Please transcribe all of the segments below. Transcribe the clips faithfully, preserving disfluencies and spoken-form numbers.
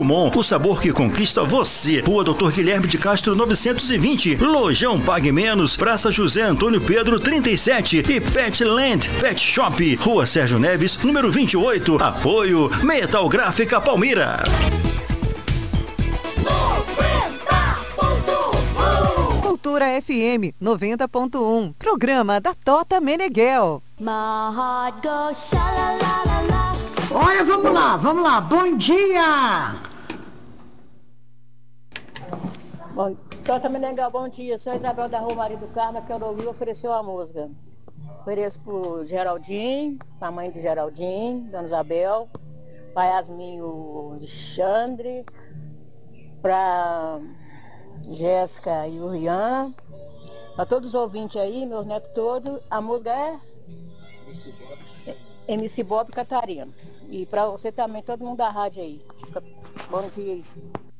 Drummond, o sabor que conquista você. Rua doutor Guilherme de Castro novecentos e vinte, Lojão Pague Menos, Praça José Antônio Pedro trinta e sete e Petland Pet Shop, Rua Sérgio Neves, número vinte e oito. Apoio Metal Gráfica Palmira. Cultura F M noventa ponto um, programa da Tota Meneghel. Olha, vamos lá, vamos lá, bom dia! Bom, Tota Meneghel, bom dia, sou Isabel da Rua Maria do Carmo, que eu ouvi ofereceu a música. Ofereço pro Geraldinho, pra mãe do Geraldinho, Dona Isabel, pra Yasmin, o Alexandre, pra Jéssica e o Rian, para todos os ouvintes aí, meus netos todos, a música é M C Bob Catarina. E para você também, todo mundo da rádio aí. Bom dia aí.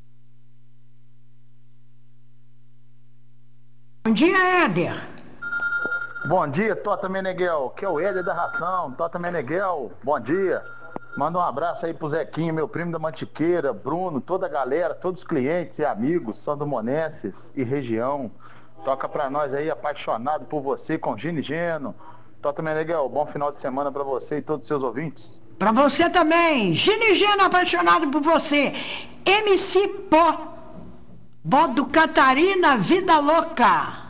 Bom dia, Éder. Bom dia, Tota Meneghel, que é o Éder da Ração. Tota Meneghel, bom dia. Manda um abraço aí pro Zequinho, meu primo da Mantiqueira, Bruno, toda a galera, todos os clientes e amigos, sandomonenses e região. Toca pra nós aí, apaixonado por você, com Gino e Geno. Tota Meneghel, bom final de semana pra você e todos os seus ouvintes. Pra você também, Gino e Geno, apaixonado por você. M C Pó, Bob do Catarina, Vida Louca.